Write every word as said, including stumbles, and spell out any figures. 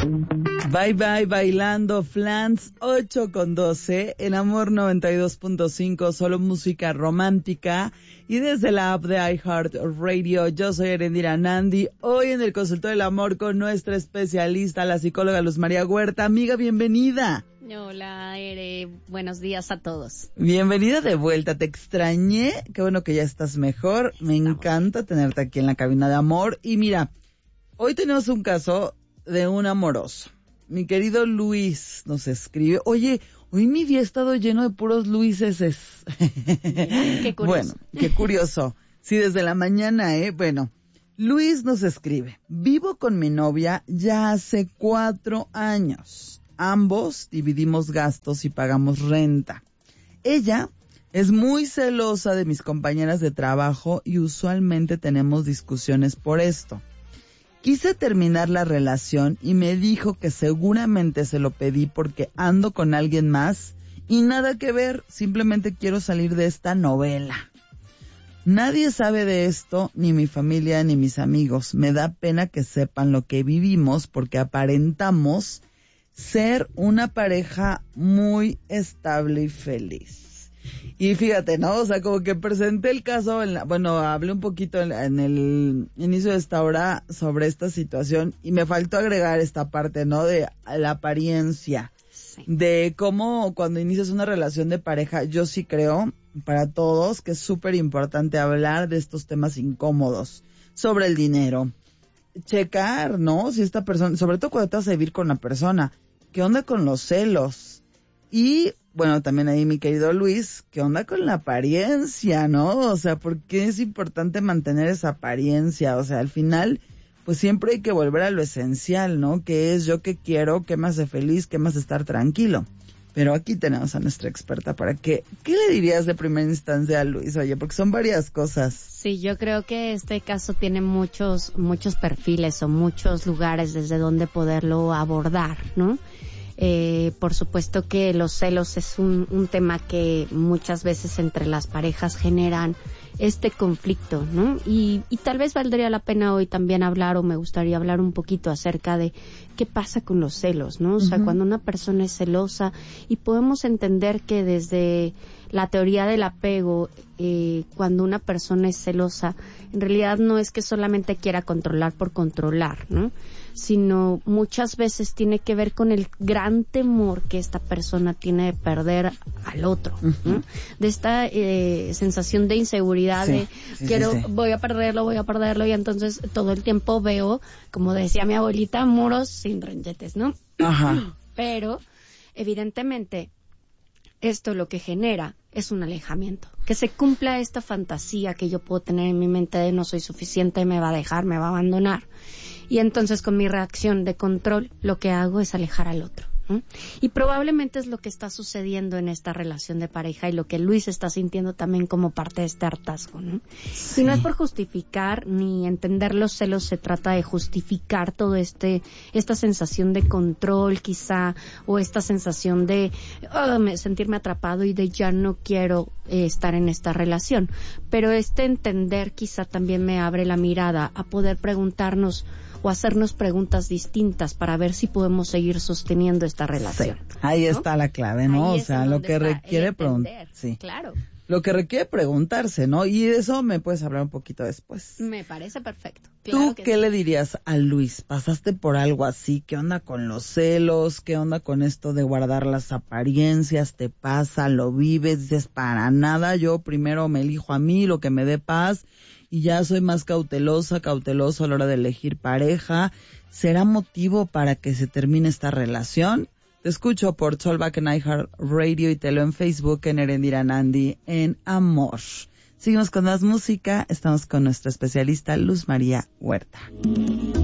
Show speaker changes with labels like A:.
A: Bye bye bailando Flans, ocho con doce, en Amor noventa y dos punto cinco, solo música romántica. Y desde la app de iHeartRadio, yo soy Erendira Nandi. Hoy en el Consultorio del Amor con nuestra especialista, la psicóloga Luz María Huerta. Amiga, bienvenida.
B: Hola, Ere. Buenos días a todos.
A: Bienvenida de vuelta. Te extrañé. Qué bueno que ya estás mejor. Me Estamos. encanta tenerte aquí en la cabina de amor. Y mira, hoy tenemos un caso de un amoroso. Mi querido Luis nos escribe, oye, hoy mi día ha estado lleno de puros Luises.
B: Qué curioso.
A: Bueno, qué curioso. Sí, desde la mañana, ¿eh? Bueno, Luis nos escribe, vivo con mi novia ya hace cuatro años. Ambos dividimos gastos y pagamos renta. Ella es muy celosa de mis compañeras de trabajo y usualmente tenemos discusiones por esto. Quise terminar la relación y me dijo que seguramente se lo pedí porque ando con alguien más y nada que ver, simplemente quiero salir de esta novela. Nadie sabe de esto, ni mi familia ni mis amigos. Me da pena que sepan lo que vivimos porque aparentamos ser una pareja muy estable y feliz. Y fíjate, ¿no? O sea, como que presenté el caso, en la, bueno, hablé un poquito en, en el inicio de esta hora sobre esta situación y me faltó agregar esta parte, ¿no? De la apariencia, sí. De cómo cuando inicias una relación de pareja, yo sí creo, para todos, que es súper importante hablar de estos temas incómodos, sobre el dinero, checar, ¿no? Si esta persona, sobre todo cuando te vas a vivir con la persona, ¿qué onda con los celos? Y bueno, también ahí mi querido Luis, ¿qué onda con la apariencia, no? O sea, ¿por qué es importante mantener esa apariencia? O sea, al final, pues siempre hay que volver a lo esencial, ¿no? ¿Qué es yo qué quiero? ¿Qué me hace feliz? ¿Qué me hace estar tranquilo? Pero aquí tenemos a nuestra experta para que, ¿qué le dirías de primera instancia a Luis? Oye, porque son varias cosas.
B: Sí, yo creo que este caso tiene muchos, muchos perfiles o muchos lugares desde donde poderlo abordar, ¿no? Eh, por supuesto que los celos es un, un tema que muchas veces entre las parejas generan este conflicto, ¿no? Y, y tal vez valdría la pena hoy también hablar, o me gustaría hablar un poquito acerca de qué pasa con los celos, ¿no? O sea, uh-huh. Cuando una persona es celosa, y podemos entender que desde la teoría del apego, eh, cuando una persona es celosa, en realidad no es que solamente quiera controlar por controlar, ¿no? Sino muchas veces tiene que ver con el gran temor que esta persona tiene de perder al otro, ¿no? Uh-huh. De esta eh, sensación de inseguridad, sí, de sí, quiero, sí, sí. voy a perderlo, voy a perderlo, y entonces todo el tiempo veo, como decía mi abuelita, muros sin renchetes, ¿no?
A: Ajá.
B: Pero, evidentemente, esto lo que genera es un alejamiento. Que se cumpla esta fantasía que yo puedo tener en mi mente de no soy suficiente, me va a dejar, me va a abandonar. Y entonces con mi reacción de control lo que hago es alejar al otro, ¿no? Y probablemente es lo que está sucediendo en esta relación de pareja y lo que Luis está sintiendo también como parte de este hartazgo, ¿no? Sí. Y no es por justificar ni entender los celos, se trata de justificar todo este, esta sensación de control quizá, o esta sensación de oh, sentirme atrapado y de ya no quiero eh, estar en esta relación. Pero este entender quizá también me abre la mirada a poder preguntarnos o hacernos preguntas distintas para ver si podemos seguir sosteniendo esta relación.
A: Sí. Ahí ¿no? está la clave, ¿no?
B: Ahí
A: o sea, lo que requiere preguntar.
B: Sí. Claro.
A: Lo que requiere preguntarse, ¿no? Y de eso me puedes hablar un poquito después.
B: Me parece perfecto. Claro
A: ¿Tú
B: que
A: qué
B: sí.
A: le dirías a Luis? ¿Pasaste por algo así? ¿Qué onda con los celos? ¿Qué onda con esto de guardar las apariencias? ¿Te pasa? ¿Lo vives? Dices, para nada, yo primero me elijo a mí, lo que me dé paz, y ya soy más cautelosa, cauteloso a la hora de elegir pareja. ¿Será motivo para que se termine esta relación? Te escucho por Solback en iHeartRadio y te leo en Facebook en Erendira Nandi en Amor. Seguimos con más música, estamos con nuestra especialista Luz María Huerta.